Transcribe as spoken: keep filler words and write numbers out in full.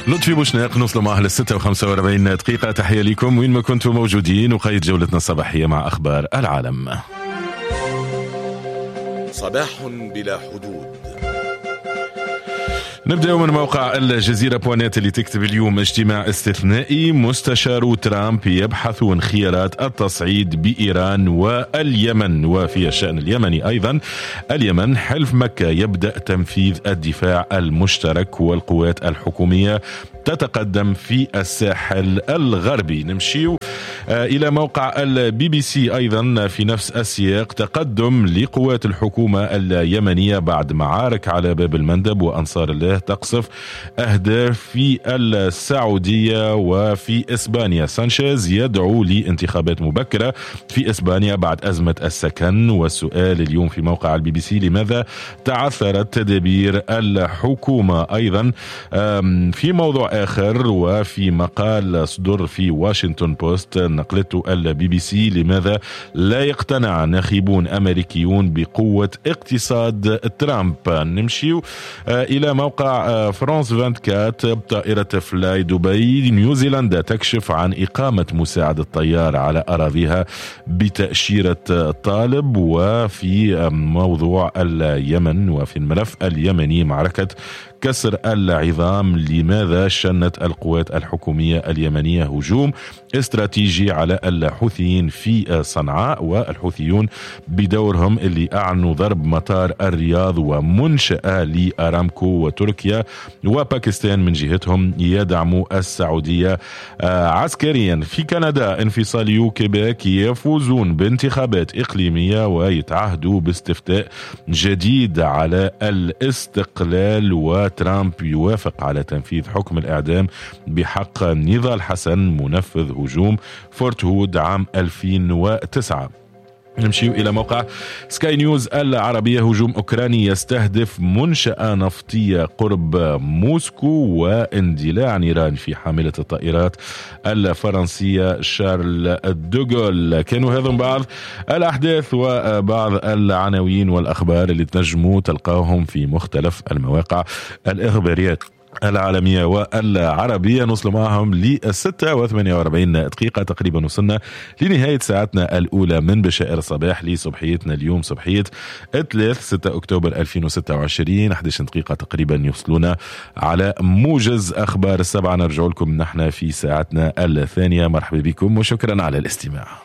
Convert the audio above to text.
لطفي بوشناق نوصل معه للستة وخمسة وأربعين دقيقة. تحية لكم وين ما كنتم موجودين، وقيد جولتنا الصباحية مع أخبار العالم. صباح بلا حدود. نبدأ من موقع الجزيرة بوانات اللي تكتب اليوم: اجتماع استثنائي، مستشار ترامب يبحثون خيارات التصعيد بإيران واليمن. وفي الشأن اليمني أيضا، اليمن حلف مكة يبدأ تنفيذ الدفاع المشترك، والقوات الحكومية تتقدم في الساحل الغربي. نمشيو إلى موقع البي بي سي أيضا في نفس السياق: تقدم لقوات الحكومة اليمنية بعد معارك على باب المندب، وأنصار الله تقصف أهداف في السعودية وفي إسبانيا. سانشيز يدعو لانتخابات مبكرة في إسبانيا بعد أزمة السكن. والسؤال اليوم في موقع البي بي سي: لماذا تعثرت تدابير الحكومة؟ أيضا في موضوع آخر وفي مقال صدر في واشنطن بوست نقلته البي بي سي: لماذا لا يقتنع ناخبون أمريكيون بقوة اقتصاد ترامب؟ نمشي إلى موقع فرانس أربعة وعشرين: طائرة فلاي دبي نيوزيلندا تكشف عن إقامة مساعد الطيار على أراضيها بتأشيرة طالب. وفي موضوع اليمن وفي الملف اليمني: معركة كسر العظام، لماذا شنت القوات الحكومية اليمنية هجوم استراتيجي على الحوثيين في صنعاء، والحوثيون بدورهم اللي أعلنوا ضرب مطار الرياض ومنشأة لأرامكو. وتركيا وباكستان من جهتهم يدعموا السعودية عسكريا. في كندا: انفصاليو كيبيك يفوزون بانتخابات إقليمية ويتعهدوا باستفتاء جديد على الاستقلال. وترامب يوافق على تنفيذ حكم الإعدام بحق نضال حسن منفذ هجوم فورت هود عام ألفين وتسعة. نمشي إلى موقع سكاي نيوز العربية: هجوم أوكراني يستهدف منشأة نفطية قرب موسكو، واندلاع نيران في حاملة الطائرات الفرنسية شارل دوغول. كانوا هذا بعض الأحداث وبعض العناوين والأخبار اللي تنجموا تلقاهم في مختلف المواقع الإخبارية العالمية والعربية. نوصل معهم للستة وثمانية وأربعين دقيقة تقريبا. وصلنا لنهاية ساعتنا الأولى من بشائر الصباح لصبحيتنا اليوم، صبحية الثلاث ستة أكتوبر ألفين وستة وعشرين. أحد عشر دقيقة تقريبا يوصلونا على موجز أخبار السبعة. نرجع لكم نحن في ساعتنا الثانية. مرحبا بكم وشكرا على الاستماع.